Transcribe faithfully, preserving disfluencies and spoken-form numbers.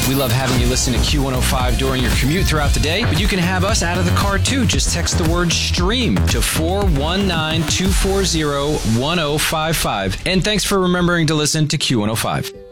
We love having you listen to Q one oh five during your commute throughout the day, but you can have us out of the car too. Just text the word STREAM to four one nine, two four zero, one oh five five. And thanks for remembering to listen to Q one oh five.